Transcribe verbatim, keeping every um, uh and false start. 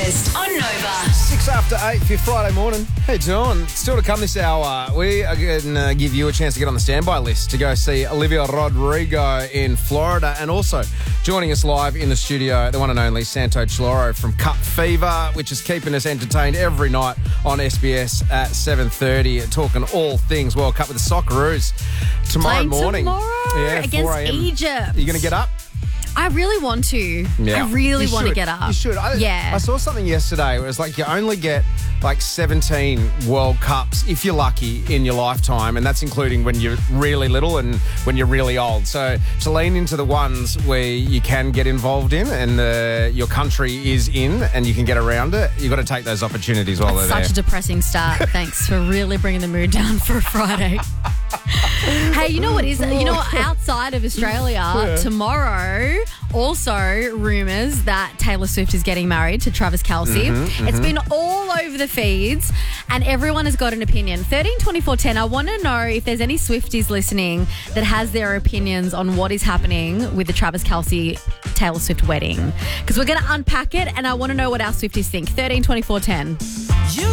breakfast on Nova. Six after eight for your Friday morning. Hey, John. Still to come this hour, we are going to give you a chance to get on the standby list to go see Olivia Rodrigo in Florida. And also joining us live in the studio, the one and only Santo Chloro from Cup Fever, which is keeping us entertained every night on S B S at seven thirty, talking all things World Cup with the Socceroos tomorrow Playing morning. tomorrow yeah, against Egypt. Are you going to get up? I really want to. Yeah. I really You want to should. get up. You should. I, Yeah. I saw something yesterday where it's like you only get like seventeen World Cups, if you're lucky, in your lifetime, and that's including when you're really little and when you're really old. So to lean into the ones where you can get involved in and uh, your country is in and you can get around it, you've got to take those opportunities while That's they're such there. a depressing start. Thanks for really bringing the mood down for a Friday. Hey, you know what is? You know what? Outside of Australia, Yeah. tomorrow, also rumours that Taylor Swift is getting married to Travis Kelce. Mm-hmm, It's been all over the feeds, and everyone has got an opinion. thirteen twenty-four ten. I want to know if there's any Swifties listening that has their opinions on what is happening with the Travis Kelce Taylor Swift wedding, because we're going to unpack it, and I want to know what our Swifties think. thirteen twenty-four ten.